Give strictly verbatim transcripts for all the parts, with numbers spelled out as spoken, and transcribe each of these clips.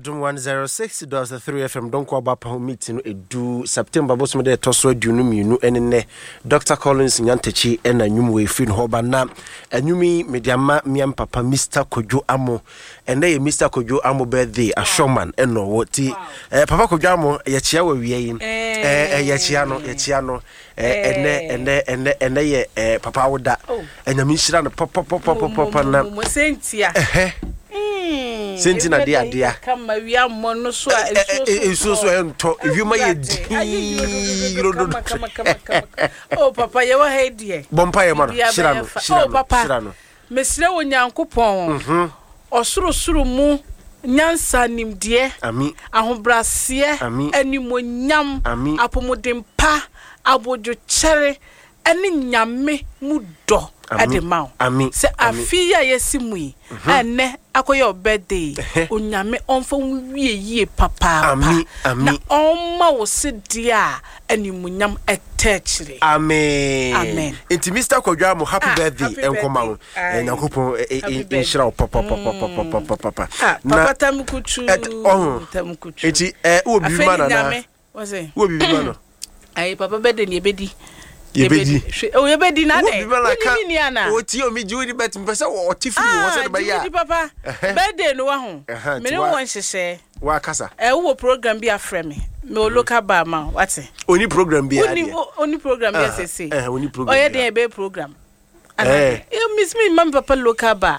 Adum one oh six point three F M don't go about meeting edu September bosom de toso aduonu mienu enene Doctor Collins Nyantechi ena nwumwe fin hoba na enwumi mediama miam papa Mister Kojo Amo ene ye Mister Kojo Amo birthday a showman eno woti eh papa Kojo Amo ye chia we wie yin eh ye chia no ye chia no eh ene ene ene ene ye eh papa woda enyami hira no papa papa papa na mo sentia eh Senti na dia dia kama wia mo no so a eso so ento ewiuma ye di kama kama kama oh papa ye wa he die bompa ye ma no shira no shira no shira no mesire wo nyankopon mhm osoro soro mu nyansa nimde ami ahobrase animonyam apomodempa abojo chere eni nyame mu do adema se afia yesimu yi ene akoye birthday onyame onfo wie yie papa na omma wo se dia animunyam etechire amen amen enti Mister Kojo Amo happy birthday enkoma wo Nyankopon inshira papa papa papa papa na tamukuchu tamukuchu enti eh obi ma na na wo bi ma no ai papa birthday ni ebedi Yebedi. Oh, yebedi na de. Ni ni ana. O ti o mi ji odi bet mpese o ti fi wo se de ba ya. Ah, papa. Birthday no wa ho. Me no won hyehyɛ. Wa kasa. Eh wo program bi afrɛ me. Me o local bar ma, what? Oni program bi ya. Oni oni program bi asese. Eh, oni program. O ye dey be program. Eh. You miss me mam papa local bar.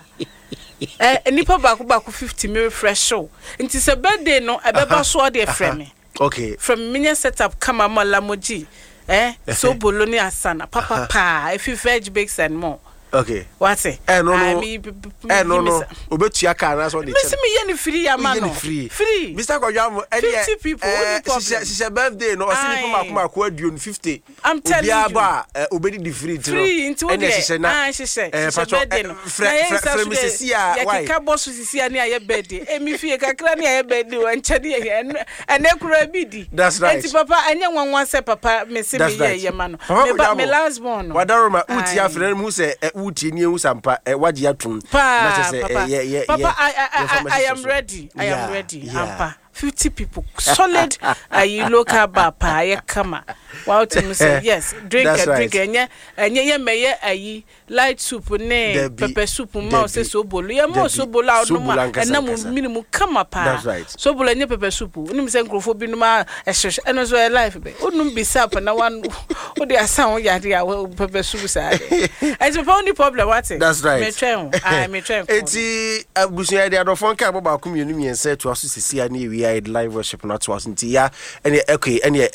Eh, nipa ba ko ba ko fifty me fresh show. Nti se birthday no e be ba so dey frɛ me. Okay. From minya setup kama malamoji. Eh, so bologna asana, papa pa, if you veg bakes and more. Okay. What's it? Eh, no, no. Eh, no, no. Obetu aka na so de. Miss me yen free amano. Free. Free. Mister Kojo Amo, eh, fifty people. Eh, she birthday no, osi ni papa kuma ko aduonu fifty. I'm telling you. Obiaba, eh, obedi di free tino. Free into what? Ah, she say. Eh, birthday no. From Missus Sia, why? Ya kika boss Sia ni aye birthday. Eh, mi fie kakra ni aye birthday wan chade ye ene kura bidi. That's right. Enti papa anya nwanwa se papa me se me ye ye ma no. Me ba me last born no. Wadaroma uti afre mu se uti ni ehu sampa wagi atum na se eh papa I I am ready. I am ready. Ampa fifty people solid ayi local bar pa ye kama. Wow to say yes, drink and drink enye enye ye meye ayi light soup ne pepper soup ma se so bolu ye mo so bolu a no ma na mu minimum kama pa so bolu enye pepper soup nim se nkrofo bi no ma ehye eno so e life be onum bi sap na wan o de asan o yade a pepper soup sa e it's the only problem what it that's right me twen I me twen eti abusuya de adofon kan baba ko mienu miense to aso sisia na ewi I live worship na to aso nti ya ene okay ene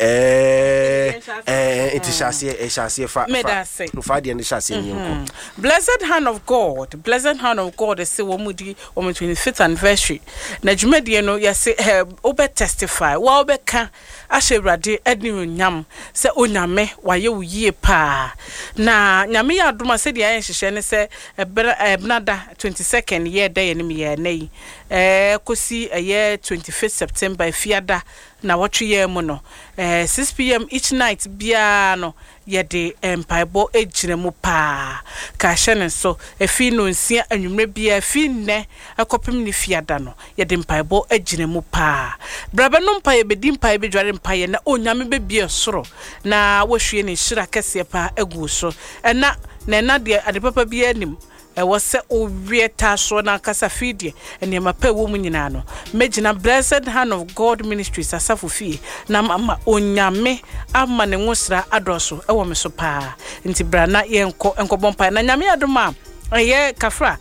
eh eh it shall it shall fa fa de ne shall nyenko blessed hand of God blessed hand of God say wo mudi wo twenty-fifth anniversary na dwumade no ya say obe testify wa obe ka ahewrade adi onyam say onyame waye wo yie pa na nyame ya adoma say de ayen hyehyɛ ne say ebnada twenty-second year day ne me ye nei eh kosi eh twenty-fifth September fiada na watwe ye mu no eh six p m each night bia no ye de empaibo ejire mu pa ka hye so efi no nsia anwumre bia efi nne akopem ne fiada no ye de empaibo ejire mu pa braba no mpa ye bedi mpa ye bedware mpa ye na onyame be bia soro na wohwe ne hira kese pa egu so ena na na de ade papa bia anim e wose owie taso na kasa fidie ene ma pa wo mu nyina no megina blessed hand of God ministries asafo fie na mama onyame ama ne nwosra adoso e wo me so pa nti brana ye enko enko bompa na nyame adoma ye kafra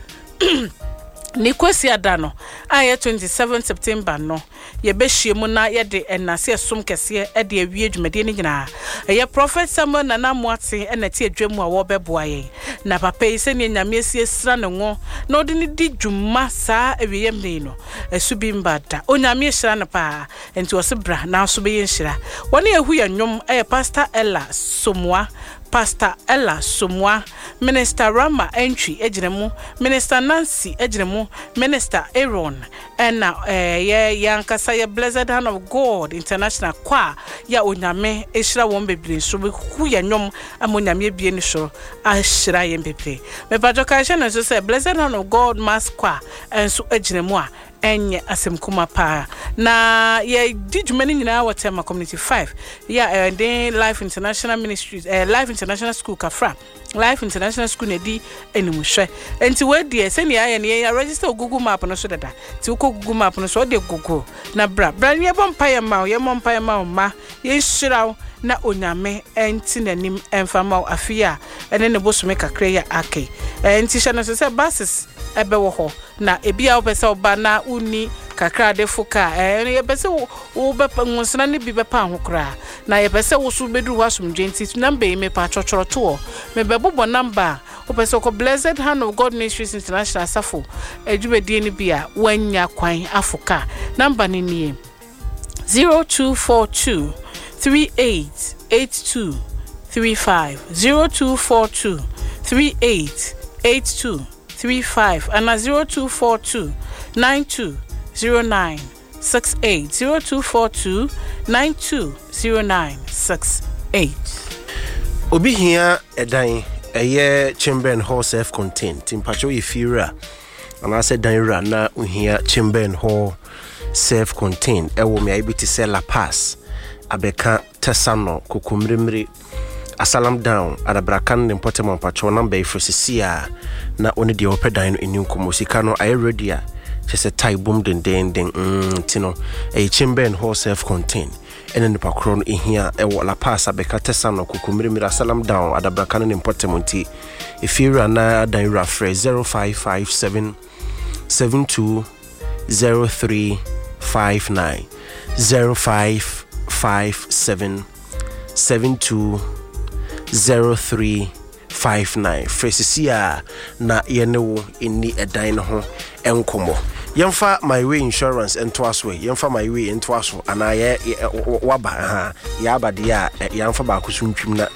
ni kwesi adano aye twenty-seventh September no ye behie mu na ye de enase som kese e de awie dwumade ni nyina ye prophet Samuel Nana Moate enati adwam a wo beboa ye na papa yi se ne nyame asie sra ne ngo na odi ni di dwuma saa awie mde no esubi mbada onyame hira ne pa enti wo se bra na so be ye hira woni ehu ye nwom e pastor Ella Somwa Pastor Ella Somwa, Minister Rama Entry ejiremu, Minister Nancy ejiremu, Minister Aaron, and now eh yeah yankasa ya blessed hand of God international kwa ya onyame ehira won bebre so be hu ya nyom amonyame bie ni so ahira ye bebre me bajoka hye no so say blessed hand of God mass kwa enso ejiremu a enye asem kuma pa na ye di dwumani nyina wa tema community five ya uh, den Life International Ministries uh, Life International School Kafra Life International School na di animuhwe enti we die se ne aye ne ya register Google Map no so dada ti uko Google Map no so de Google na bra bra ne bom pa ye ma ye mom pa ye ma ma ye shiraw na onyame enti nanim emfama afia ene ne bosume kakra ya ake enti hye no se buses ebe wo ho na ebia opese oba na uni kakra de fuka eh ye pese wo be nwonsana ne bi be pa ho kra na ye pese wo so bedu wasum dwenti number me pa chochoro to me be bobo number opese ko Blessed Hand of God Ministries International Safo edwubedie ni bia wanya kwan afuka number ni nie zero two four two three eight eight two three five zero two four two three eight eight two three five and zero two four two nine two zero nine six eight zero two four two nine two zero nine six eight. Obi here edan eye chamber and hall self contained timpacho ifira and I said dan na uhia chamber and hall self contained e wo me able to sell a pass abeka tesano kokumrimri asalam down adabrakan ne potema pacho number ifosisia na oni de opedan no eni nkomo sika no aye ready a chese tie boom den den den mm tino e chamber and hall self contained ene ne pakro no ehia e wo la pass abeka tesano kokumrimri asalam down adabrakan ne potema nti ifira na dan rafre zero five five seven seven two zero three five nine zero five five seven seven two zero three five nine Fresia na yenewo eni edan no ho enkomo yemfa my way insurance ento aso yemfa my way ento aso ana ye waba ha ya abade a yemfa ba ko suntwim na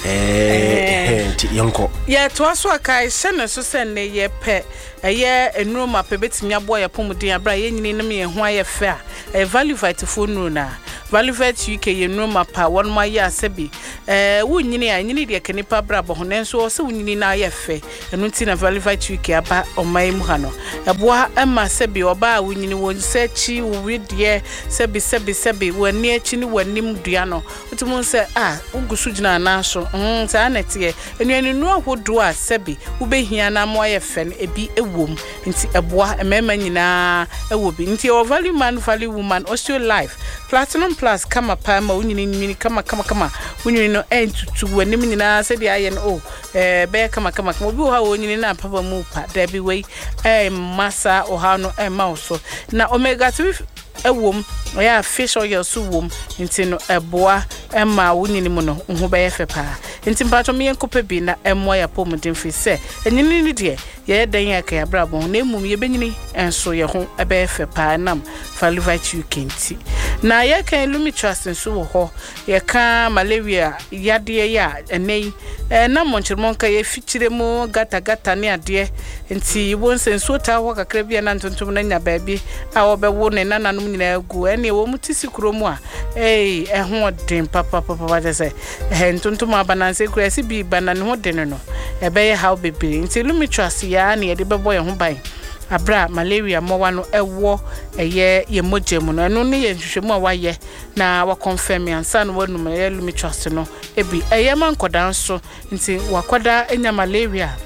eh enti yenko ye to aso akai hye so se ne ye pe eye enroma pe betimi abo ya pomuden abra ye nyini nem ye ho aye fe a value fight for no na Valvet U K yenroma pa won ma ya sebi eh wunyini a nyini de kanipa bra bo honenso se wunyini na ya fe enu nti na Valvet U K aba omai mu ha no eboa ema sebi oba wunyini won sechi wo de sebi sebi sebi wani achi ni wanim dua no otumun se ah ugusu gina na so mm sa na tie enu enu nu ahodo a sebi wo behia na mo ya fe no ebi ewom nti eboa emema nyina ewo bi nti o value man value woman osteo life platinum plus kama pama unyini nyini kama kama kama unyini no entutu wanim nyina se dia ye no eh be kama kama kama obi ha unyini na papa mu pa da bi we eh masa o ha no eh mauso na omega three ewom ya fish oil so wom nti no eboa ema unyini mu no ho be ye fe pa nti mpato me enkopa bi na emo ya pomuden fi se enyini ni de ye dan ya ka ya brabo na emum ye benyini enso ye ho ebe ye fe pa nam Valivite U K nti na ye kan Lumi Trust nso wo ho ye ka malaria yade ya enei eh na monchirmon ka ye fichire mu gata gata ne ade nti won senso ta ho kakra bia na ntontom na nya baabi a obewo ne nananum nyina agu ene wo mutisi kromu a eh eh ho den papa papa ba se eh ntontom abananse kura si bi banan ho den no ebe ye how bebiri nti Lumi Trust ya na ye de bebo ye ho ban abra malaria mowa no ewo eye ye mogemu no eno ne ye hwehwemu a waye na wa confirm ansa no wanum ye Lumi Trust no ebi eye man koda nso nti wakoda enya malaria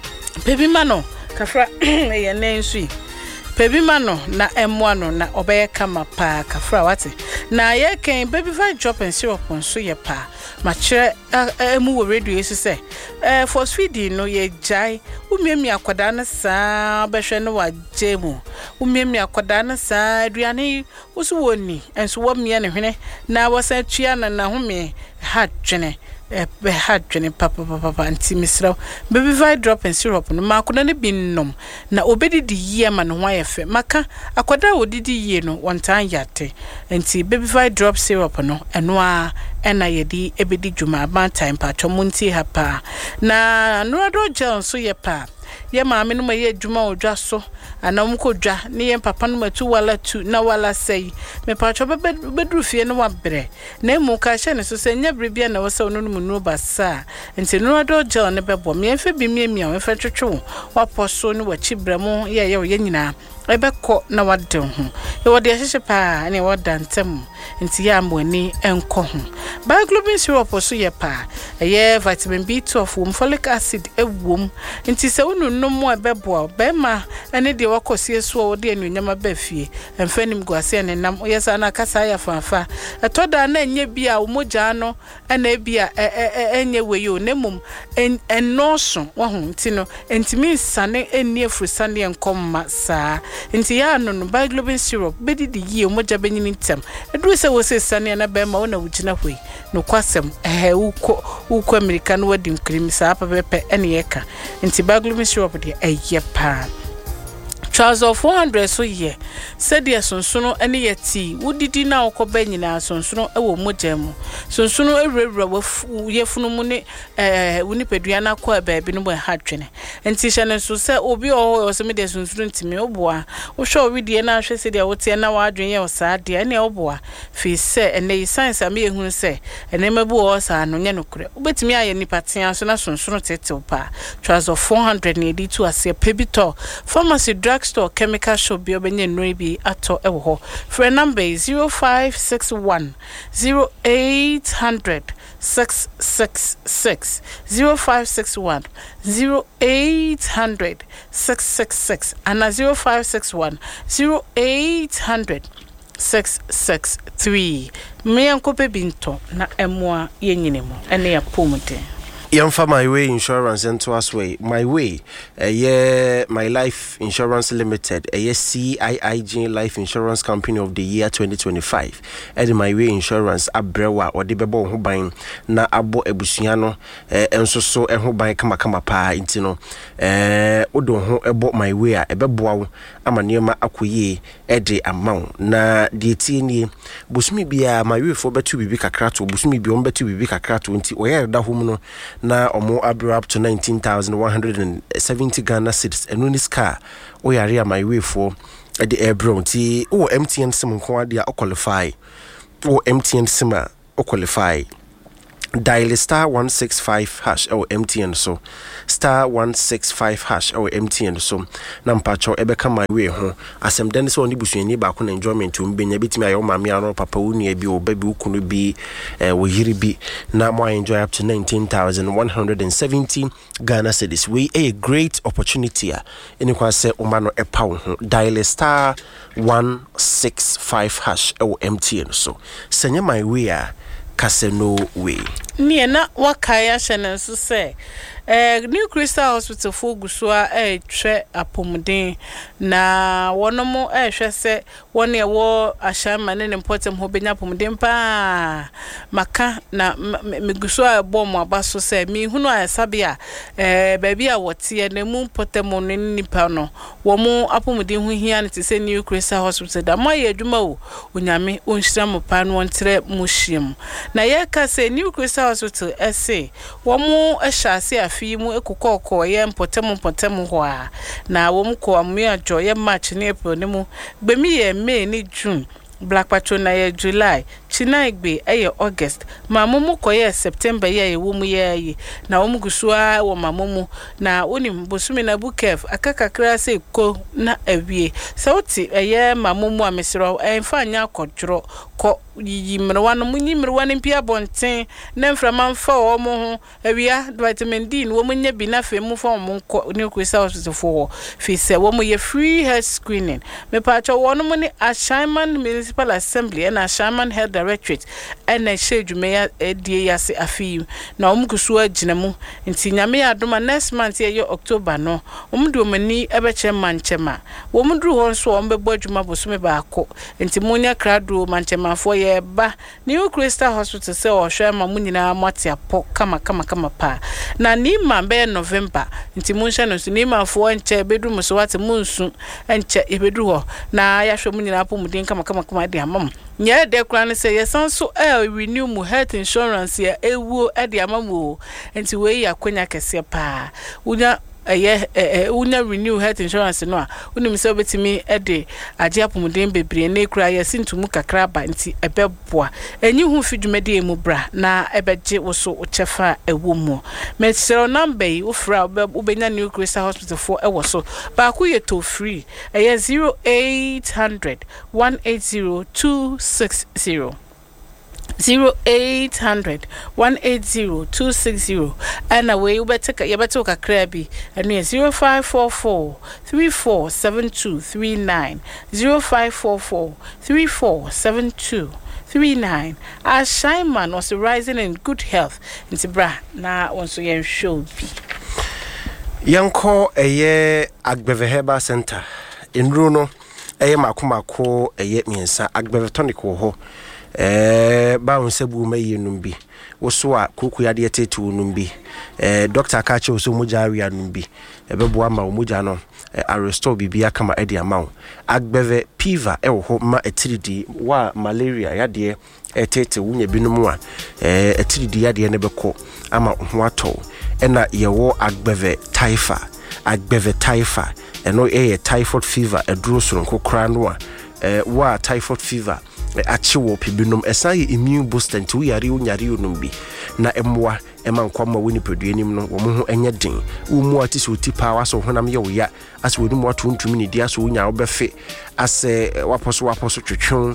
pebi ma no kafra eye ne nsu pebi ma no na emwa no na obeye kama pa kafra wate na ye ken baby five drop and syrup nso ye pa ma kire emu wo radio esi se eh for feeding no ye jai umiemi akoda na sa behwe no wajemu umiemi akoda na sa aduane usu woni enso wo mie ne hwene na wasa tua na na home ha dwene be ha dwene papa papa anti misra baby five drop and syrup no ma akoda ne binnom na obedidi yie ma no ho ayefe maka akoda odidi yie no wontan yate anti baby five drop syrup no eno a ena yedi ebedi dwuma ban time pa chomunti hapa na no do gel so ye pa ye maame no maye dwuma odwa so anam ko dwa ne ye papa no matu wala tu na wala sei me pa cho bedru fie no wabre na emu ka hye ne so se nya brebia na wose no no mu basa nti no do gel ne bebo me enfe bi me me enfe twetwe wapo so no wachi bramo ye ye ye nyina ebekọ na wade ho e wode ahyehyɛ pa na wada ntem nti ya amoni enko ho bioglobin syrup so ye pa eye vitamin B twelve wom folic acid ewom nti se wonunum mo ebeboa be ma ene de wakosie so wode anunyama ba fie emfanim guase ne nam oyesa na kasa ya fanfa etoda na enye bia umogya no na bia enye weyo nemum enoso wo ho nti no entimi sane eni afurusane enkomma saa nti ya no no bioglobin syrup bedidi yi umogya benyini ntem edu se wo se sane na be ma wona wugina hoi no kwasem eh uko uko america no wadi nkrim saa papepe ene yeka nti bioglobin syrup de eye pa Charles of four hundred so ye said ya sonsono ene yeti wudidi na okoba nyina sonsono ewo mogyamu sonsono ewurawura yefunu mu ne eh wunipadua na kwa baabi no bo hadwene enti hye so se obi o so me de sonsono ntimi oboa wo hwe owidie na hwe se de wote na wadwen ye osaade ene oboa fi se ene science am ye hunu se ene mabu o sa no nye nokure obetimi aye nipatia so na sonsono tetew pa Charles of four hundred ne di to ase pebito pharmacy drug store chemical shop bi obenye no bi ato ewo ho for number zero five six one zero eight hundred six six six zero five six one zero eight hundred six six six and zero five six one zero eight hundred six six three me ankope binto na emwa yenyinemu ene ya pomute Yamfa My Way Insurance into us way. My Way, uh, yeah, My Life Insurance Limited, a uh, yeah, C I I G Life Insurance Company of the Year twenty twenty-five. Eddie My Way Insurance, Abrewa, or the Bebo Hubain, na Abo Ebusiano, and so so, and Hubain Kama Kama Pa, intino, eh, Odo Ho Ebo My Way, a Bebo, Amanioma Akuye, Eddie Amount, na Dietini, Busmi Bia, My Way for Betu Bibika Krato, Busmi Biombe to Bibika Krato, inti, or da Humuno. Na omo abro up to nineteen thousand one hundred seventy Ghana cedis enu ni car o yare My Way for the airbro ti o M T N sim ko ade a qualify o M T N sim a qualify dial star one six five hash or M T N so star one six five hash or M T N so na mpacho ebeka My Way ho asem den so oni busuani ba ko na enjoyment um benya bitimi ayo mame aro papa wunu bi o baby ukunu bi eh wo yiri bi na mo enjoy up to nineteen thousand one hundred seventy Ghana cedis. We a great opportunity a eni kwa se uma no epa wo ho dial star one six five hash or M T N so senya My Way a Casino way. Niena wakaya shenen so say eh New Crystal Hospital for gusua eh twe apomden na wonomo eh hwe se wone wo ashama ne important ho benya apomden pa maka na megusua bom abaso se mi hunu asabia eh baabi a wote na mu important no nipa no wo mu apomden ho hia ne se New Crystal Hospital da moye adwuma wo onyame onhyira mo pa no ontre mo hiem na ye ka se New Crystal Hospital ese wo mu ehhyase afi mu ekokoko ye mpotem mpotem ho a na wo mu ko amu ajo ye March ne April ne mu gbemi ye May ni June Black Patron na ye July Chinaigbe eye August mamumu ko ye September ye wo mu ye na wo mu gusua wo mamumu na oni bosumi na bukef akakakra se ko na awie sauti eye mamumu amesiro emfa nya kodro ko yimrwa no munyimrwa ne pia bonten na mframa mfa wo mo ho awia vitamin D wo munya bi na fe mu fa mo ko ne Crystal Hospital fo fi se wo mu ye free health screening me pa cho wo no mu ni Ashaman Municipal Assembly na Ashaman Health Directorate ena shedume ya die ya se afi na wo kusu agina mu nti nyame ya adoma next month ye October no wo mu do mani ebeche manchema wo mu dru ho so wo mbebo adwuma bosume ba ko nti munya krado manchema fo ba New Crystal Hospital se o hwe ma munyina amate apo kama kama kama pa na ni ma be November nti munhye no so ni ma fo enche bedu muso wate munsu enche ebedu ho na ya hwe munyina apo mudin kama kama kama de amam nya de kra ne se yesanso e renew mu health insurance ya ewu e de amam o nti we ya kwanya kese pa unya ɛyɛ eh unya renew health insurance no a unim sɛ obetimi ɛde agye apomuden bebre na ekura yɛ sintumu kakra ba nti ɛbɛboa enyi hu fi dwumadi emu bra na ɛbɛgye wo so chefa ɛwo mu mesero number yi ufra ubenya New Crystal Hospital for ɛwɔ so ba ku yɛ to free ɛyɛ zero eight hundred one eight zero two six zero zero eight hundred one eight zero two six zero and away you better you better ka krabi and zero five four four three four seven two three nine zero five four four three four seven two three nine. Our shine man was rising in good health in Tibra na once again show be Yanko eye Agbeve Herbal Center in Runo eye makumako eye miensa Agbeve tonic wo ho eh ba onsebu mayi numbi wo so a koku yade tetu numbi eh doctor akache wo so mujaria numbi ebebo ama wo muja no arrestore bibia kama edi amaw Agbeve piva e wo ho ma etiridi wa malaria yade etete wunya binumu a eh etiridi yade ne beko ama ho ato ena yewo Agbeve taifa Agbeve taifa eno eye typhoid fever eduro soronko kra no a eh wa typhoid fever achiwo pibinum esan immune booster nti uyari unyari onumbi na emwa ema nkwama woni peduanim no wo ho enye den wo mu ati so ti power so honam ye wo ya ase woni mu atontumi ni dia so unya wo befe ase waposo waposo twetwon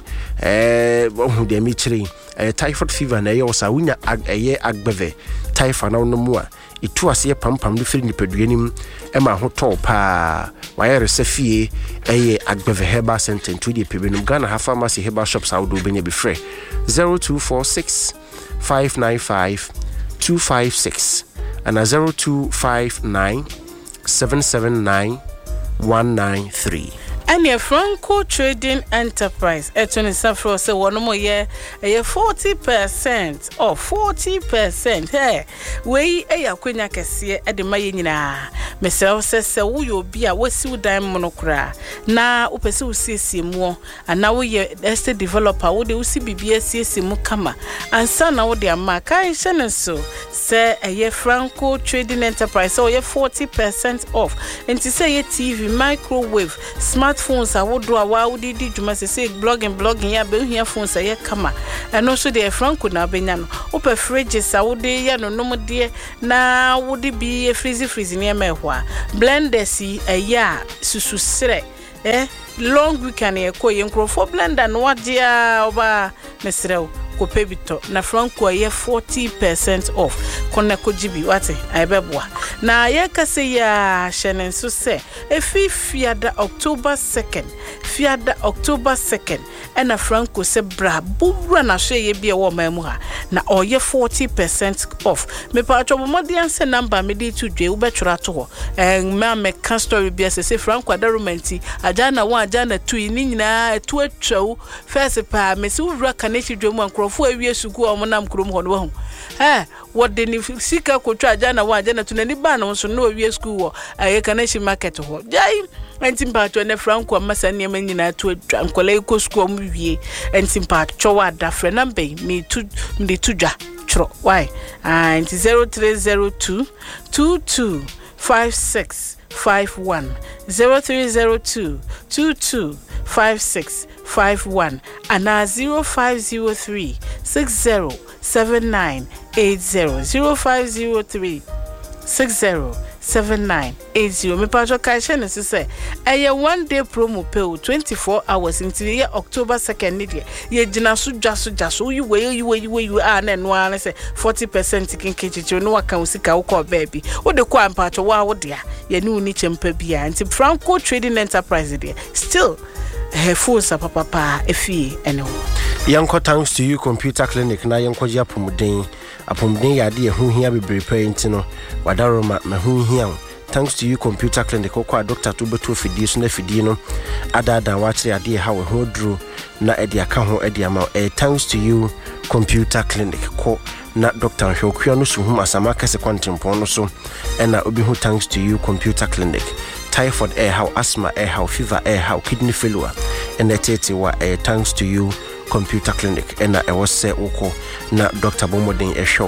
eh hu de mi kire eh typhoid fever na ye wo sa unya eye Agbeve typhoid na no mu a itu ase pampam de firi ni peduanim ema ho to pa wayere sefie eye Agbeve Herbal Center to the pibinum Ghana ha pharmacy herbal shops awdo benya be free zero two four six five nine five two five six and a zero two five nine seven seven nine one nine three. And your Franco Trading Enterprise at twenty seven say one more year a forty percent or forty percent. Hey, we a yakunya kesi at the mayina. Myself says, so will be a wasu dime monocra. Now, Upesu see more, and now we estate developer would you see B B S C Mukama and son out their Makai Shannon so say a year Franco Trading Enterprise so ye forty percent off. And to say a T V, microwave, smart phones I would do a wow did you must say blogging blogging ya be here phones a kama and also the Franco na benyano open fridges I would ya no no dear na would it be a freezy freezy near me blender si a ya susu sere eh long weekend e ko yenkro for blender no wadia oba mesrew ko pebito na Franco ye forty percent off konna ko gibi wate aibeboa na ye kase ya shenen so se e fi fiada October second fiada October second ena Franco se bra bubra na hwe ye bia wo mamu ha na oye forty percent off me pa atwo modern se number me di to dwe wo betwura to ho en ma me can story bia se se Franco adarumenti ajana one ajana two ni nyina etu atwaw first pa me se wura kanechi dwe mu ankrofo awie suku o monam krom ho no ho eh what the sika kotwa ajana one ajana two nani ba no so no awie suku wo aye kanechi market ho jai entimpa ne Franco amasa ne manyina to ankola iko suku mu wie entimpa chowa dafre number me tu me tu dwa tro why and zero three zero two two two five six five one zero three zero two two two five six five one and uh, zero five zero three six zero seven nine eight zero zero five zero three six zero seven nine eight zero. Me pacho kaisha se say a one day promo pay twenty-four hours until the year October second need ye jina so jaso jaso you way you way you way you are na no an say forty percent kin kechichi no waka usika wo call baby wo de kwa pacho wa wo dia ye ni uni chempa bia anti Franco Trading Enterprise there still her phones papa papa efi ene wo yanko thanks to you computer clinic na yanko ji apomuden apomuden yade hu hia bebre pay no wadaroma ma hu hia thanks to you computer clinic ko doctor to beto fidie so na fidie no adada wa kire ade ha we ho duro na ade aka ho ade ama eh thanks to you computer clinic ko na doctor hwekua no so hu asama kase kwantempo no so ena obi hu thanks to you computer clinic typhoid air how asthma air how fever air how kidney failure and etete wa eh thanks to you computer clinic ena e wo se woko na Doctor Bomodin e show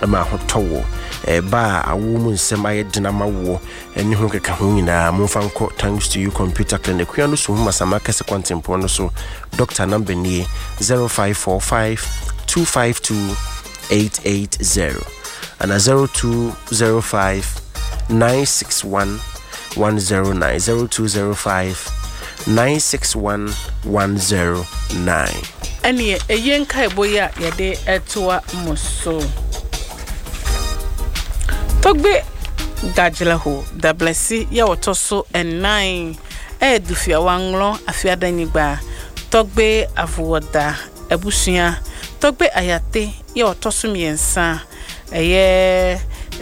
ma hotowo e ba awo mu nsem aye dinama wo eni ho keka ho nyina mo fa nko thanks to you computer clinic kua no so huma sama kese contempo no so doctor number ni zero five four five two five two eight eight zero and a zero two zero five nine six one one zero nine zero two zero five nine six one one zero nine. Any a yen kai boya yade etwa muso. Togbe gajla ho da blessi ya wotoso and nine e dufia wanglo afia danyiba togbe avuoda ebusia togbe ayate ya wotoso miensa eye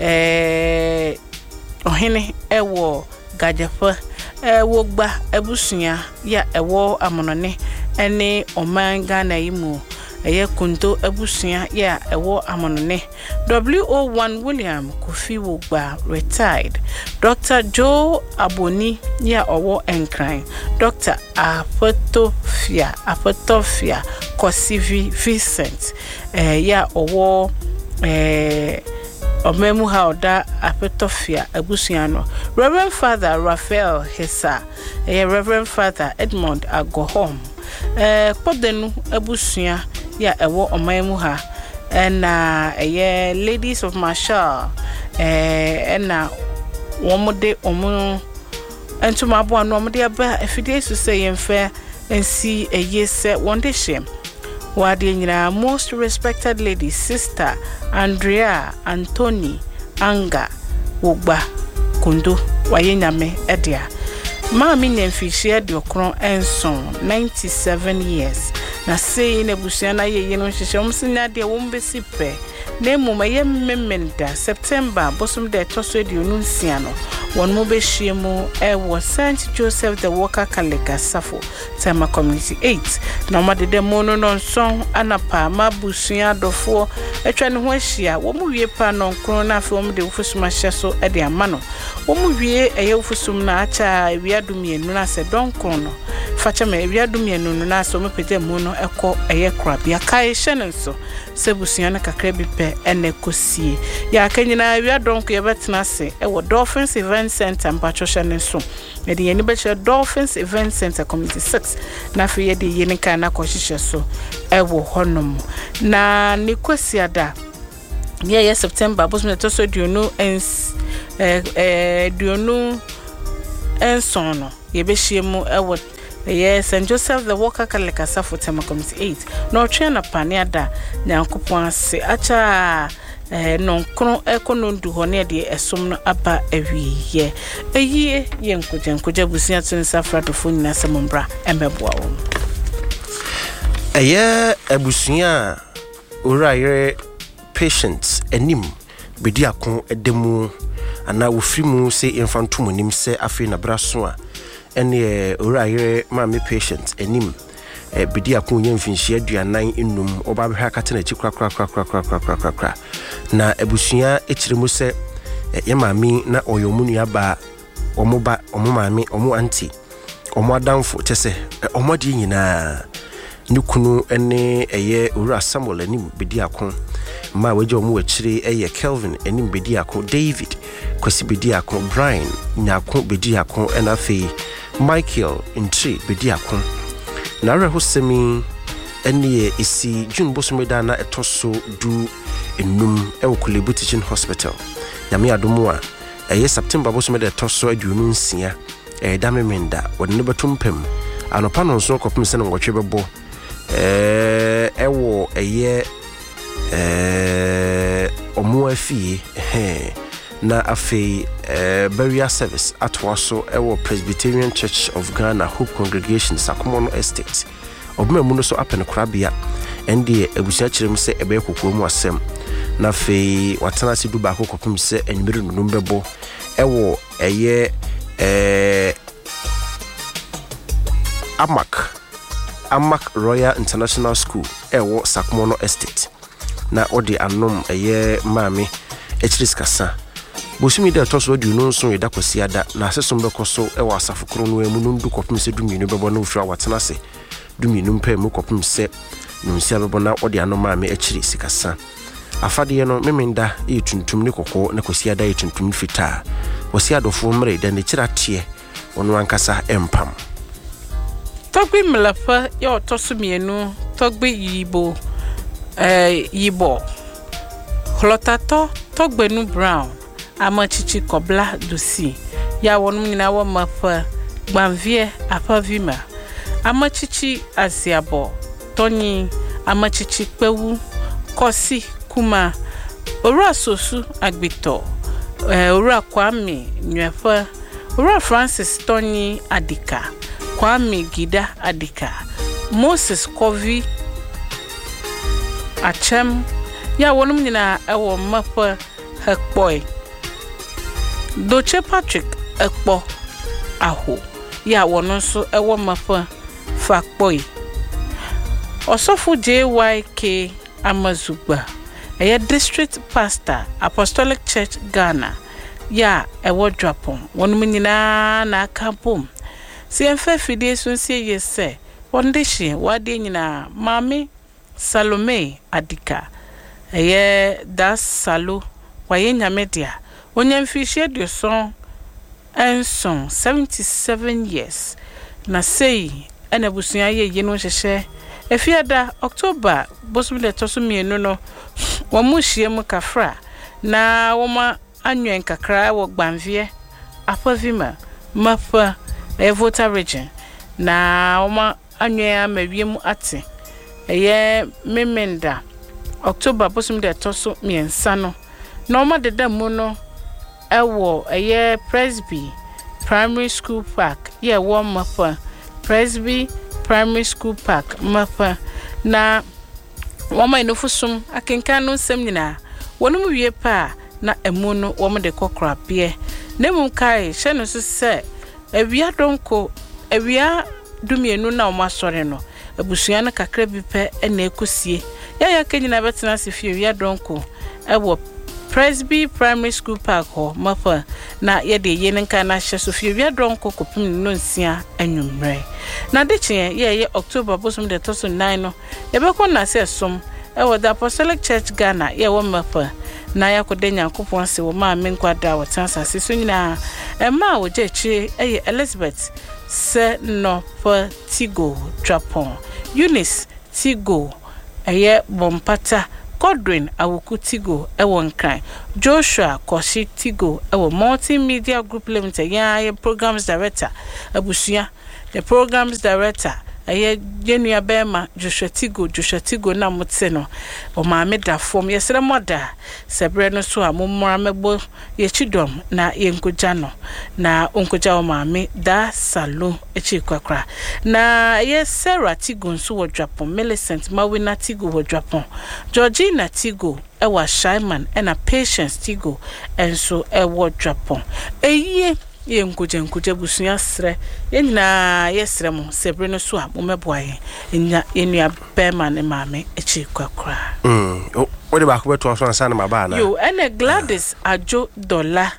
eh ohene ewo gajefa ewo gba ebusia ya ewo amonone ene omanga na imu eye kunto ebusia ya ewo amonone W O one William Kofi Wogba retired Doctor Joe Aboni ya owo enkran Doctor Apotofia Apotofia Kosivi Vincent eh ya owo eh Omemu Hauda Apotofia Abusiano Reverend Father Raphael Hessa eh Reverend Father Edmond Agohom eh podenu Abusia ya ewo Omemu ha and uh yeah ladies of Marshall eh and na womode omo entuma abo anu omode aba afide so say yemfa ensi eyese wonde shem wade nyina most respected lady sister Andrea Anthony Anga Wogba Kondo wayenyame edia Mami nemfishia di okron enson ninety-seven years na say in ebusiana ye yeno hihye omsinya de wombesi pe na emuma ye memenda September bosom de toso di onunsia no won mo be hyiemu e wo Saint Joseph the Walker Kaleka Safo Tema Community eight na ma de de mono no son anapa mabusia dofo etwa ne ho ahia wo mu wie pa no nkron na afi wo mu de wofusuma hye so e de amano wo mu wie eye wofusum na acha wiadum yenu na se donkron no facha me wiadum yenu na so me pede mu no ekọ eye krabia kai hye nso sebusia na kakra bi pe ene kosie ya kanyina wiadonko ye betena se e wo Dolphins Event Center mpatwosha nso e de yeni beche Dolphins Event Center Community six na fi ye de yeni kan na kohihye so e wo honom na ni kwasiada ye ye September bosme to so duonu ens eh eh duonu ensono ye be hyiemu e wo yes Saint Joseph the Walker Kaleka Safo Tema Community eight no twa na paniada nyankopon ase acha eh non kron ekonondu ho ne de esom no aba awiye eyie yenkoje nkoje busia tun safradofo nyina semombra emeboa wo eye abusia orayere patients enim bedi akon edemu ana wofrimu se infantum nim se afi na braso a ene orayere ma me patient enim e bedi akon nya mfinhia aduanan enum oba behwa kata na chikra kra kra kra kra kra kra kra na abusia ekiremu se ye maami na oyomu nuaba omoba omo maami omo anti omo adamfo tese omo de nyina nukunu ene eye owura Samuel enim bedi akon ma waje omo wachire eye Kelvin enim bedi akon David kwasi bedi akon Brian nyakon bedi akon enafe Michael Ntri bedi akon na rehosemi ene isi June bosomeda na etoso du enum e Kolebu Teaching Hospital nyame adomu a eye September bosomeda etoso aduonu nsia e damemenda wodne batumpem anopa no nso kopem se no ngotwe bebo eh ewo eye eh omo afie eh na afei eh burial service atwaso ewo Presbyterian Church of Ghana Hope Congregation Sakomono Estate obemamu no so apen krabia ende ebusia kirem se ebe kokoa mu asem na afei watana se du ba kokopem se enwere nunum bebo ewo eye eh Amak Amak Royal International School ewo Sakomono Estate na odi anom eye mame echiris kasa bosumi de toso adu no nso yeda kwasi ada na asesom be koso ewo asafokro no emu no ndu kopem se duminu bebo na ofira watena se duminu mpa mu kopem se nunsia bebo na odi anom mame echiris kasa afade no memenda e tuntum ne kokko na kosi ada e tuntum fita wosi adofo mre da ne kirate ono ankasa empam togbi mlafa ya otoso mienu togbi yibo eh yibo hlotato togbenu brown amachichi kobla dosi ya wonu nyina wo mafa gbanvie apavima amachichi asiabo toni amachichi pewu kosi kuma ora sosu agbito eh ora kwame nyefa ora Francis toni adika Kwame Gida Adika Moses Kovi Achem ya wonum nyina ewo mapa hekboy Doche Patrick ekpo aho ya wono so ewo mapa fakboy Osofu J Y K Amazugba eye district pastor Apostolic Church Ghana ya ewo drapon wonum nyina na akampom si enfe fidie sunsie yese wondeshi wade nyina mami Salome Adika eye das salo waye nyamedia onyamfihie dioson enson seventy-seven years na sei ena busuya ye yinu hyehe efiada October bosumile tosumienu no wamuhie mu kafra na woma anwen kakra wo gbanvie apavima mapa e voter region na oma anwea mawiem ate eye memenda October bosum de toso miensa no na oma deda mu no ewo eye Presby Primary School Park ye wo mapa Presby Primary School Park mapa na woma inofusum akenkan no nsem nyina wonum wie pa na emu no wom de kokra pie nemum kai hye no so se Ewia donko ewia dumienu na omasore no abusua na kakra bi pe na ekosie ya ya kenyina betena se fie ewia donko ewo Presby Primary School Park ho mapa na ye de ye nka na hye so fie ewia donko kopim no nsia anwumre na de kye ye ye October bosum de toso nine no ye be na se som ewo the Apostolic Church Ghana ye wo mapa na ya kodenya kopon se wo ma menkwada wo tansa se so nyina e ma wo jechi eye Elizabeth se no for Tigo Japon Eunice Tigo eye bompata Godwin awuku Tigo ewo nkran Joshua Koshi Tigo ewo Multimedia Group Limited ya ye programs director abusuya the programs director eye Jenua Bema Joshua Tigo Joshua Tigo na mutse no o ma me da form yesere moda sebre no so amomra mebo ye chidom na ye nkoja no na onkoja o ma me da salo echi kwakra na ye Sarah Tigo nso wo Japan Millicent Mawina Tigo wo Japan Georgina Tigo ewa Shaiman ena Patience Tigo enso ewo Japan eye ye nkoje nkoje busuya sre ye nyina ye sre mo sebre no so a mo meboaye nya enua bema ne maame echi kwakra mm o de ba ko beto so ansa na maba na yo ene Gladys Ajo Dola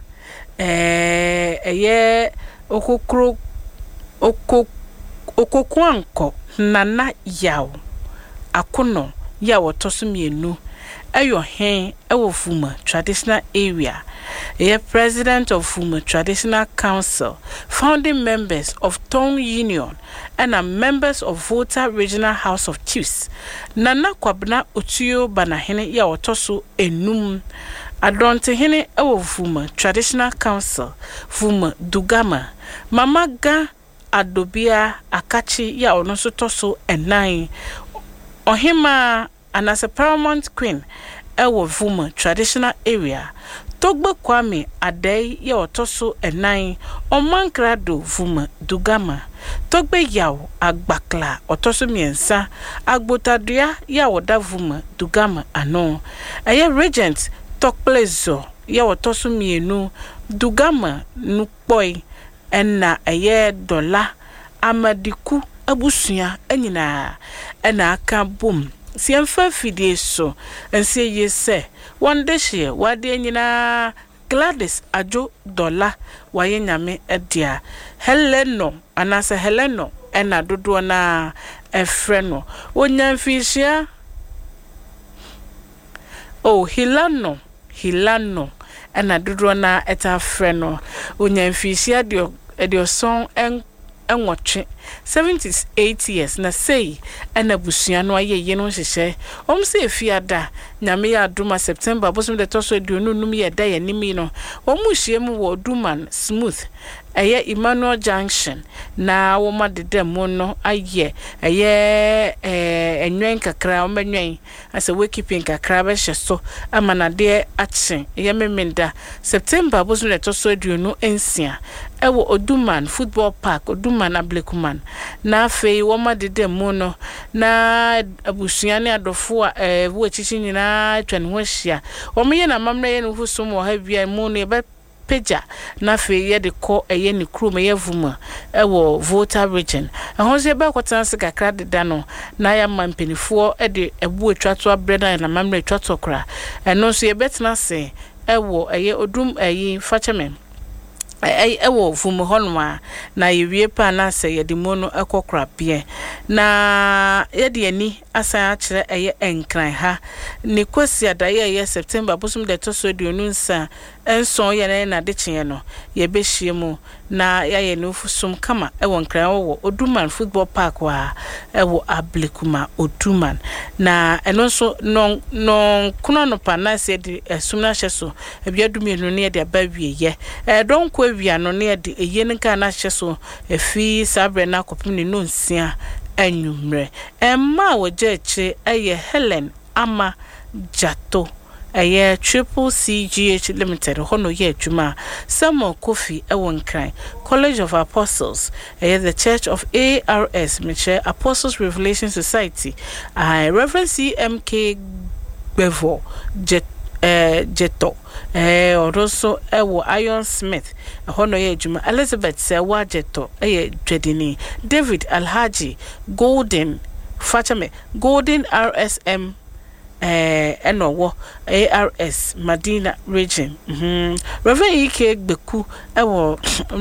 eh eye okokro okok okokwanko nana yawo akono yawo tosumienu ayo hen ewo Fuma traditional area a president of Fuma Traditional Council, founding members of Tong Union, and are members of Volta Regional House of Chiefs. Nana Kwabna Utuyo Banahene ya otoso enum. Adonte hene ewo Fuma Traditional Council, Fuma Dugama, Mama Ga Adobia Akachi ya onoso toso enai. Ohima anase Paramount Queen ewo Fuma Traditional Area. Togba Kwame Adei ya otoso enai Omankrado Fuma Dugama Togba yaw Agbakla otoso miensa Agbotadria ya oda Fuma Dugama ano Eye Regent Tokplezo ya otoso mienu Dugama nukpoi ena eye Dola Amadiku abusuya enyina ena aka bom si emfa fidie so ense yese one she wade nyina Gladys Ajo Dola waye nyame edia Heleno anase Heleno ena dodo na efre no onyamfihia oh Hilano Hilano ana dodo na eta frɛ no onyamfisia de de song en enwotwe seventy-eight years na sei ana busua no aye ye no hyehyɛ om se efiada nyame ya aduma September bosom de toso aduonu num ye da ye nimi no om hye mu wo Duman Smooth eye Emmanuel Junction na wo ma de dem no aye eye eh enwen kakra o menwen ase we keeping kakra be hye so amana de achen ye memenda September bosom de toso aduonu ensia ewo Oduman Football Park Oduman Ablekuman na afei wo ma de dem no na abusua ne adofo a eh wo chichi nyina atwa ne ho hia wo me ye na mamna ye no husum wo ha bia mu no ye be peja na afei ye de kɔ eye ne krom ye vuma ewo Volta region ehon se be kwatan se kakra de da no na ya mampenifo e de ebu atwato abreda na mamna atwato kra eno so ye betena se ewo eye Odum eye Fachemen ai ewo vumu honwa na yewie pa na se ye de mono ekokra bie na ye de ani asan akire eye enkran ha ne kwasi adaye ye September busum de to so de onunsa enson ye na de kye no ye behie mu na ya ye no fusum kama ewo nkran wo Oduman Football Park wa ewo Ablekuma Oduman na eno so non non kuno no pa na se de esumna hye so ebiadumi no ne de abawie ye e don ko wia no ne de eye nka na hye so efi sabre na kopim ne no nsia anwumre emma wojeche eye Helen Ama Jato eye Triple C G H Limited hono ye adwuma Samuel Kofi ewonkran College of Apostles eye the Church of A R S Miche Apostles Revelation Society I Reverend C M K Bevo Jet eh Jeto eh oroso ewo Iron Smith hono ye adwuma Elizabeth Sewa Jeto eye Dwedini David Alhaji Golden Fatame Golden R S M eh eno wo A R S Madina region mhm Reverend E K Gbeku ewo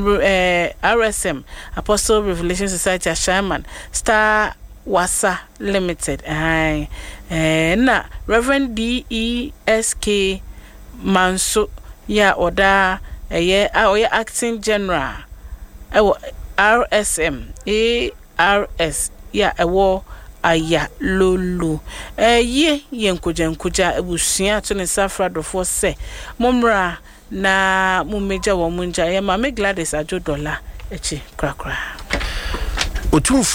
eh R S M Apostle Revelation Society Shaman Star Wasa Limited ai eh na Reverend D E S K Manso ya oda eye a oye acting general ewo R S M A R S ya ewo aya lolo eh ye yenkoja nkoja ebusua to ne safra dofo se momra na mumeja wo munja ye ma me Gladys Ajo dollar echi krakra otu